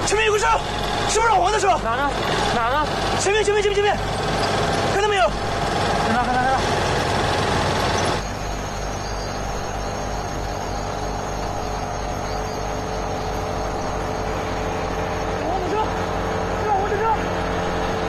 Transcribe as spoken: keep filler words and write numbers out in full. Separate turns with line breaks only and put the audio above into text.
前面有个车，是不是老黄的车？
哪呢？哪呢？
前面，前面，前面，前面，看到没有？
看到，看到，看到。